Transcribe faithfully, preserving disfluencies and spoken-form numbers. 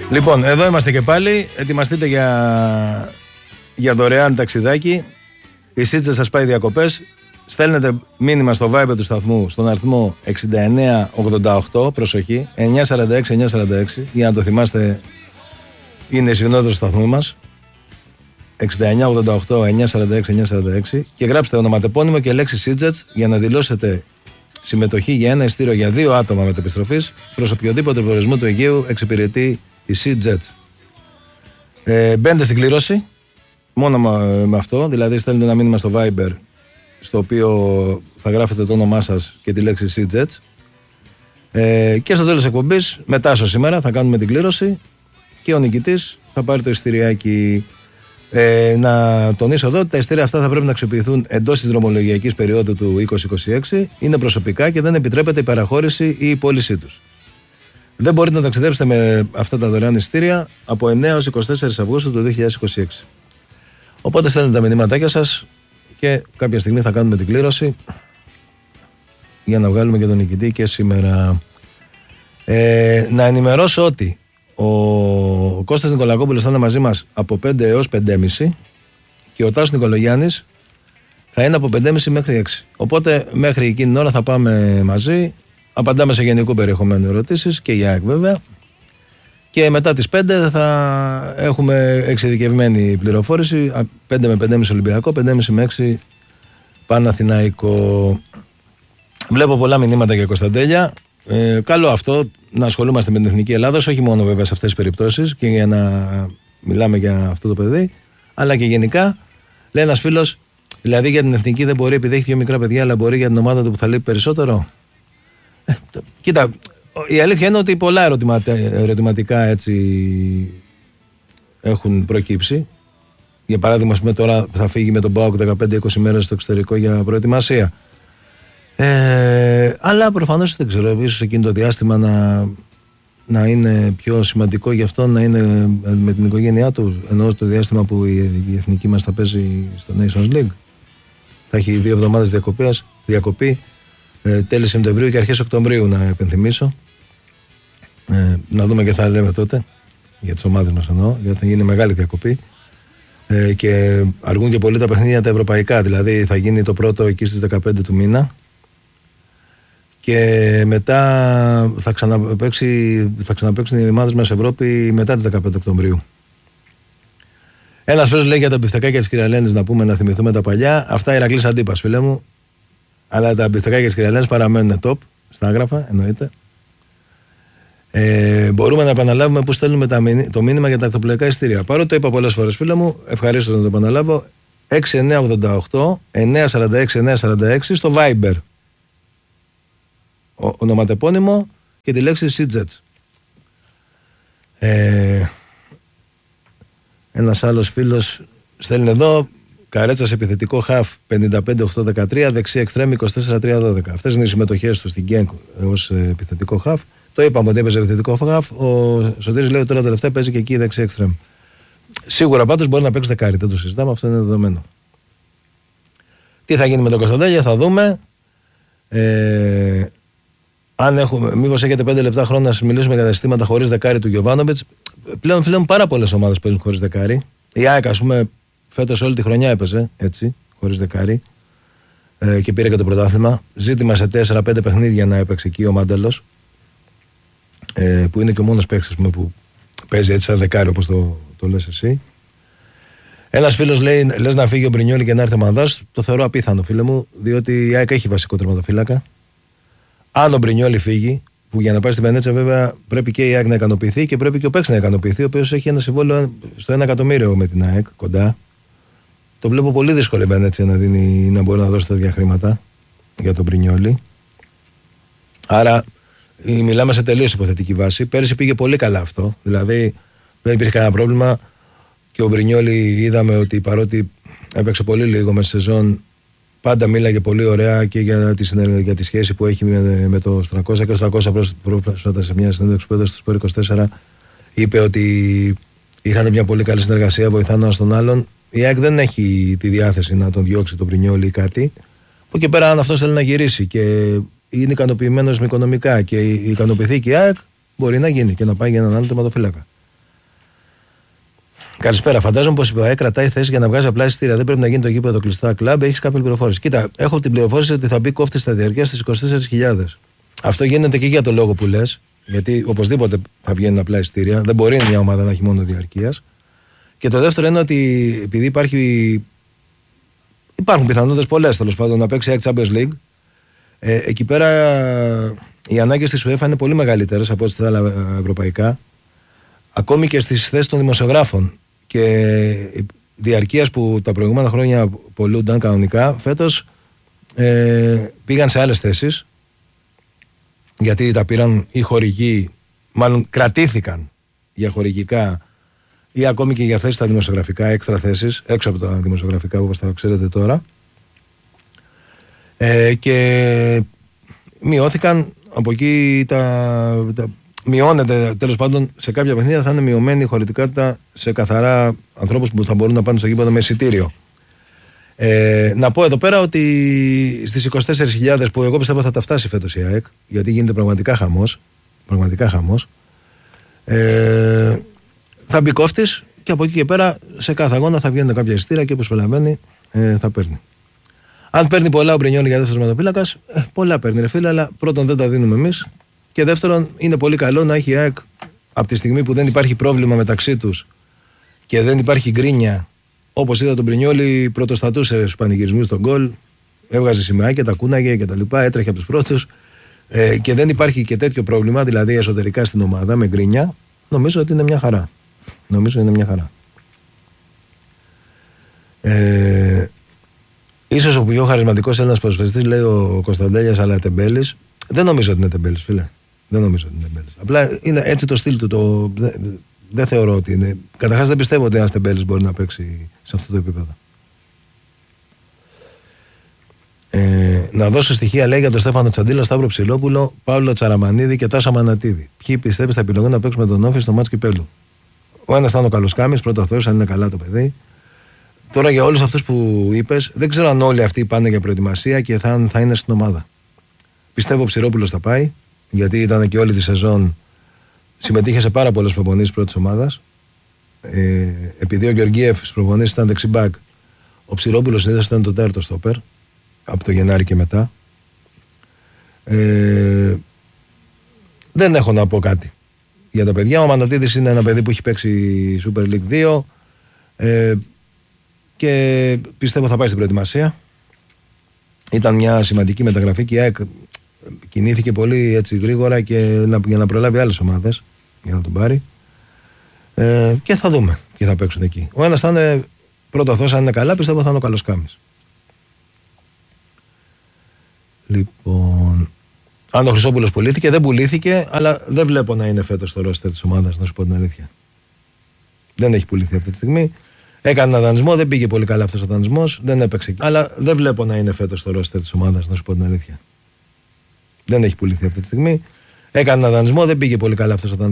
Λοιπόν, εδώ είμαστε και πάλι. Ετοιμαστείτε για, για δωρεάν ταξιδάκι. Η Σίτζετ σας πάει διακοπές. Στέλνετε μήνυμα στο Viber του σταθμού στον αριθμό εξήντα εννέα ογδόντα οκτώ. Προσοχή, εννιακόσια σαράντα έξι εννιακόσια σαράντα έξι. Για να το θυμάστε, είναι η συχνότητα του σταθμού μας. εξήντα εννέα ογδόντα οκτώ εννιακόσια σαράντα έξι εννιακόσια σαράντα έξι. Και γράψτε ονοματεπώνυμο και λέξη Σίτζετ για να δηλώσετε συμμετοχή για ένα ειστήριο για δύο άτομα μετεπιστροφής προς οποιοδήποτε προορισμό του Αιγαίου εξυπηρετεί η Σίτζετ. Ε, μπαίνετε στην κλήρωση μόνο με αυτό, δηλαδή στέλνετε ένα μήνυμα στο Viber στο οποίο θα γράφετε το όνομά σας και τη λέξη Σίτζετ. Ε, και στο τέλος της εκπομπής, μετά στο σήμερα, θα κάνουμε την κλήρωση και ο νικητής θα πάρει το ειστηριάκι. Ε, να τονίσω εδώ ότι τα ειστήρια αυτά θα πρέπει να αξιοποιηθούν εντός της δρομολογιακής περίοδου του είκοσι είκοσι έξι. Είναι προσωπικά και δεν επιτρέπεται η παραχώρηση ή η πώλησή τους. Δεν μπορείτε να ταξιδέψετε με αυτά τα δωρεάν ειστήρια από εννέα έως είκοσι τέσσερις Αυγούστου του δύο χιλιάδες είκοσι έξι. Οπότε στέλνετε τα μηνύματάκια σας και κάποια στιγμή θα κάνουμε την κλήρωση για να βγάλουμε και τον νικητή και σήμερα. Ε, να ενημερώσω ότι ο Κώστας Νικολακόπουλος θα είναι μαζί μας από πέντε έως πέντε και μισή και ο Τάσος Νικολογιάννης θα είναι από πέντε και μισή μέχρι έξι. Οπότε μέχρι εκείνη την ώρα θα πάμε μαζί, απαντάμε σε γενικού περιεχομένου ερωτήσεις και για ΑΕΚ βέβαια. Και μετά τις πέντε θα έχουμε εξειδικευμένη πληροφόρηση. πέντε με πέντε και μισή Ολυμπιακό, πέντε και μισή με έξι Παναθηναϊκό. Βλέπω πολλά μηνύματα για Κωνσταντέλια. Ε, καλό αυτό να ασχολούμαστε με την Εθνική Ελλάδος, όχι μόνο βέβαια σε αυτές τις περιπτώσεις και για να μιλάμε για αυτό το παιδί, αλλά και γενικά. Λέει ένας φίλος, δηλαδή για την Εθνική δεν μπορεί επειδή έχει δύο μικρά παιδιά, αλλά μπορεί για την ομάδα του που θα λείπει περισσότερο. Ε, το, κοίτα. Η αλήθεια είναι ότι πολλά ερωτηματικά έτσι έχουν προκύψει. Για παράδειγμα, πούμε, τώρα θα φύγει με τον ΠΑΟΚ δεκαπέντε είκοσι μέρες στο εξωτερικό για προετοιμασία. Ε, αλλά προφανώς δεν ξέρω, ίσως εκείνο το διάστημα να, να είναι πιο σημαντικό γι' αυτό να είναι με την οικογένειά του, ενώ το διάστημα που η, η εθνική μας θα παίζει στο Nations League. Θα έχει δύο εβδομάδες διακοπές, διακοπή. Ε, τέλη Σεπτεμβρίου και αρχές Οκτωβρίου, να επενθυμίσω. Ε, να δούμε και θα λέμε τότε για τις ομάδες μας εννοώ, γιατί θα γίνει μεγάλη διακοπή. Ε, και αργούν και πολύ τα παιχνίδια τα ευρωπαϊκά. Δηλαδή θα γίνει το πρώτο εκεί στις δεκαπέντε του μήνα. Και μετά θα ξαναπαίξει, θα ξαναπαίξουν οι ομάδες μας Ευρώπη μετά τις δεκαπέντε Οκτωβρίου. Ένας φίλος λέει για τα μπιφτεκάκια της Κυριαλένης, να πούμε, να θυμηθούμε τα παλιά. Αυτά Ηρακλής Αντίπας, φίλε μου. Αλλά τα μπιφτεκάκια της Κυριαλένης παραμένουν top, στα άγραφα, εννοείται. Ε, μπορούμε να επαναλάβουμε που στέλνουμε τα, το μήνυμα για τα ακτοπλοϊκά ειστήρια. Παρότι το είπα πολλές φορές, φίλε μου, ευχαρίστω να το επαναλάβω. έξι εννέα ογδόντα οκτώ εννιακόσια σαράντα έξι εννιακόσια σαράντα έξι στο Viber. Ο, ονοματεπώνυμο και τη λέξη Σίτζετ. Ε, ένας άλλος φίλος στέλνει εδώ. Καρέτσας επιθετικό χαφ πενήντα πέντε οκτώ δεκατρία, δεξί εξτρέμ είκοσι τέσσερα τρία δώδεκα. Αυτές είναι οι συμμετοχές του στην Γκένκ ως επιθετικό χαφ. Το είπαμε ότι έπαιζε επιθετικό χαφ. Ο Σωτήρης λέει ότι τώρα τελευταία παίζει και εκεί δεξί εξτρέμ. Σίγουρα πάντως μπορεί να παίξει δεκάρι, δεν το συζητάμε, αυτό είναι δεδομένο. Τι θα γίνει με τον Κωνσταντέλια, θα δούμε. Ε, αν έχουμε, μήπως έχετε πέντε λεπτά χρόνο να σας μιλήσουμε για τα συστήματα χωρίς δεκάρι του Γιοβάνοβιτς. Πλέον φίλε μου πάρα πολλές ομάδες παίζουν χωρίς δεκάρι. Η ΑΕΚ, ας πούμε, φέτος όλη τη χρονιά έπαιζε έτσι, χωρίς δεκάρι. Ε, και πήρε και το πρωτάθλημα. Ζήτημα σε τέσσερα πέντε παιχνίδια να έπαιξε εκεί ο Μάντελος. Ε, που είναι και ο μόνος παίκτης που παίζει έτσι σαν δεκάρι, όπως το, το λες εσύ. Ένας φίλος λέει: λες να φύγει ο Μπρινιόλι και να έρθει ο Μανδάς. Το θεωρώ απίθανο, φίλε μου, διότι η ΑΕΚ έχει βασικό τερματοφύλακα. Αν ο Μπρινιόλι φύγει, που για να πάει στην Βενέτσα βέβαια πρέπει και η ΑΕΚ να ικανοποιηθεί και πρέπει και ο παίκτης να ικανοποιηθεί, ο οποίος έχει ένα συμβόλαιο στο ένα εκατομμύριο με την ΑΕΚ κοντά. Το βλέπω πολύ δύσκολο η Βενέτσα να, δίνει, να μπορεί να δώσει τέτοια χρήματα για τον Μπρινιόλι. Άρα μιλάμε σε τελείως υποθετική βάση. Πέρυσι πήγε πολύ καλά αυτό. Δηλαδή δεν υπήρχε κανένα πρόβλημα και ο Μπρινιόλι είδαμε ότι παρότι έπαιξε πολύ λίγο μέσα στη σεζόν, πάντα μίλαγε πολύ ωραία και για τη, συνεργα... για τη σχέση που έχει με, με το Στρακόσα. Και ο Στρακόσα πρόσφατα σε μια συνέντευξη που έδωσε στο Σπορ είκοσι τέσσερα είπε ότι είχαν μια πολύ καλή συνεργασία, βοηθάνε ένα τον άλλον. Η ΑΕΚ δεν έχει τη διάθεση να τον διώξει τον Μπρινιόλι ή κάτι. Από εκεί πέρα, αν αυτό θέλει να γυρίσει και είναι ικανοποιημένος με οικονομικά και ικανοποιηθεί και η ΑΕΚ, μπορεί να γίνει και να πάει για έναν άλλο τερματοφύλακα. Καλησπέρα. Φαντάζομαι πως η ΠΑΕ κρατάει θέση για να βγάζει απλά εισιτήρια. Δεν πρέπει να γίνει το γήπεδο κλειστά κλαμπ. Έχεις κάποια πληροφόρηση? Κοίτα, έχω την πληροφόρηση ότι θα μπει κόφτη στα διαρκεία στις είκοσι τέσσερις χιλιάδες. Αυτό γίνεται και για το λόγο που λες. Γιατί οπωσδήποτε θα βγαίνουν απλά εισιτήρια. Δεν μπορεί μια ομάδα να έχει μόνο διαρκείας. Και το δεύτερο είναι ότι επειδή υπάρχει. Υπάρχουν πιθανότητες πολλές τέλος πάντων να παίξει η Champions League. Ε, εκεί πέρα οι ανάγκες της UEFA είναι πολύ μεγαλύτερες από ό,τι στα άλλα ευρωπαϊκά. Ακόμη και στις θέσεις των δημοσιογράφων και διαρκείας που τα προηγούμενα χρόνια πολλούνταν κανονικά, φέτος ε, πήγαν σε άλλες θέσεις, γιατί τα πήραν οι χορηγοί, μάλλον κρατήθηκαν για χορηγικά ή ακόμη και για θέσεις στα δημοσιογραφικά, έξτρα θέσεις, έξω από τα δημοσιογραφικά όπως τα ξέρετε τώρα, ε, και μειώθηκαν από εκεί τα... τα μειώνεται τέλος πάντων σε κάποια παιχνίδια, θα είναι μειωμένη η χωρητικότητα σε καθαρά ανθρώπους που θα μπορούν να πάνε στο γήπεδο με εισιτήριο. Ε, να πω εδώ πέρα ότι στις είκοσι τέσσερις χιλιάδες που εγώ πιστεύω θα τα φτάσει φέτος η ΑΕΚ, γιατί γίνεται πραγματικά χαμός, πραγματικά χαμός, ε, θα μπει κόφτης και από εκεί και πέρα σε κάθε αγώνα θα βγαίνουν κάποια εισιτήρια και όπως προλαβαίνει ε, θα παίρνει. Αν παίρνει πολλά ο Μπρινιόλι για δεύτερος ματοπύλακας, ε, πολλά παίρνει ρε φίλε, αλλά πρώτον δεν τα δίνουμε εμείς. Και δεύτερον, είναι πολύ καλό να έχει η ΑΕΚ από τη στιγμή που δεν υπάρχει πρόβλημα μεταξύ τους και δεν υπάρχει γκρίνια. Όπως είδα τον Πρινιόλι, πρωτοστατούσε στους πανηγυρισμούς στον γκολ, έβγαζε σημαίακια, τα κούναγε και τα λοιπά, έτρεχε από τους πρώτους. Ε, και δεν υπάρχει και τέτοιο πρόβλημα, δηλαδή εσωτερικά στην ομάδα με γκρίνια. Νομίζω ότι είναι μια χαρά. Νομίζω είναι μια χαρά. Ε, ίσως ο πιο χαρισματικός Έλληνας ποδοσφαιριστής, λέει ο Κωνσταντέλιας, αλλά Τεμπέλης. Δεν νομίζω ότι είναι Τεμπέλης, φίλε. Δεν νομίζω ότι είναι Τεμπέλης. Απλά είναι έτσι το στυλ του. Το... Δεν, δεν θεωρώ ότι είναι. Καταρχάς δεν πιστεύω ότι ένας Τεμπέλης μπορεί να παίξει σε αυτό το επίπεδο. Ε, να δώσω στοιχεία, λέει, για τον Στέφανο Τσαντίλα, Σταύρο Ψηλόπουλο, Παύλο Τσαραμανίδη και Τάσα Μανατίδη. Ποιοι πιστεύεις θα επιλογούν να παίξουν με τον Όφη στο μάτς κυπέλλου? Ο ένας θα είναι ο Καλοσκάμης, πρώτο αυτός, αν είναι καλά το παιδί. Τώρα για όλους αυτούς που είπες, δεν ξέρω αν όλοι αυτοί πάνε για προετοιμασία και θα, θα είναι στην ομάδα. Πιστεύω ο Ψηρόπουλος θα πάει, γιατί ήταν και όλη τη σεζόν, συμμετείχε σε πάρα πολλές προπονήσεις πρώτης ομάδας. Ε, επειδή ο Γεωργίεφ στις προπονήσεις ήταν δεξιμπάκ, ο Ψηρόπουλος συνήθως ήταν το τέταρτο στόπερ, από το Γενάρη και μετά. Ε, δεν έχω να πω κάτι για τα παιδιά. Ο Μανατίδης είναι ένα παιδί που έχει παίξει Super League δύο ε, και πιστεύω θα πάει στην προετοιμασία. Ήταν μια σημαντική μεταγραφή και η ΑΕΚ κινήθηκε πολύ έτσι γρήγορα και να, για να προλάβει άλλες ομάδες για να τον πάρει. Ε, και θα δούμε ποιοι θα παίξουν εκεί. Ο ένας θα είναι πρώτο αυτός, αν είναι καλά, πιστεύω θα είναι ο Καλοσκάμης. Λοιπόν, αν ο Χρυσόπουλος πουλήθηκε, δεν πουλήθηκε, αλλά δεν βλέπω να είναι φέτος στο ρόστερ της ομάδας, να σου πω την αλήθεια. Δεν έχει πουληθεί αυτή τη στιγμή. Έκανε ένα δανεισμό, δεν πήγε πολύ καλά αυτός ο δανεισμός, δεν έπαιξε. Αλλά δεν βλέπω να είναι φέτος στο ρόστερ της ομάδας, να σου πω την αλήθεια. Δεν έχει πουληθεί αυτή τη στιγμή. Έκανε ένα δανεισμό, δεν πήγε πολύ καλά αυτός ο δανεισμός.